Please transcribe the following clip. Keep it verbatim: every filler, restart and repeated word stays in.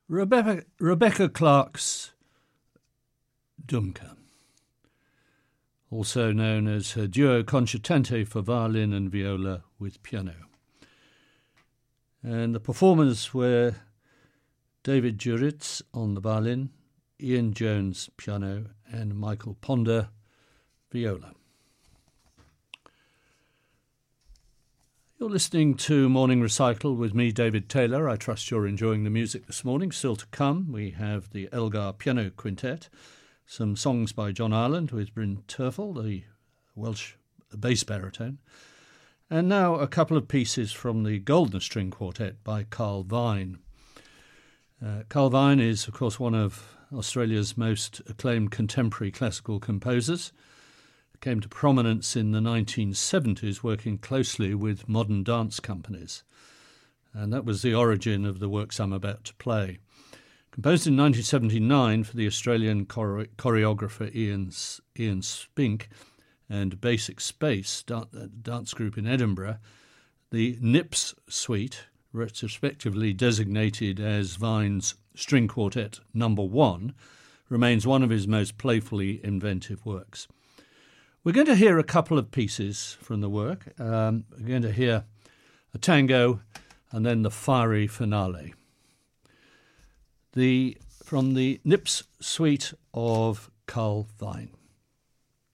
Rebecca, Rebecca Clark's Duncan, also known as her duo concertante for violin and viola with piano. And the performers were David Juritz on the violin, Ian Jones piano, and Michael Ponder viola. You're listening to Morning Recital with me, David Taylor. I trust you're enjoying the music this morning. Still to come, we have the Elgar Piano Quintet, some songs by John Ireland with Bryn Terfel, the Welsh bass baritone, and now a couple of pieces from the Goldner String Quartet by Carl Vine. Uh, Carl Vine is, of course, one of Australia's most acclaimed contemporary classical composers. Came to prominence in the nineteen seventies working closely with modern dance companies. And that was the origin of the works I'm about to play. Composed in nineteen seventy-nine for the Australian chore- choreographer Ian, Ian Spink and Basic Space dance group in Edinburgh, the Nips Suite, retrospectively designated as Vine's String Quartet Number One, remains one of his most playfully inventive works. We're going to hear a couple of pieces from the work. Um, we're going to hear a tango and then the fiery finale. The from the Nips Suite of Carl Vine.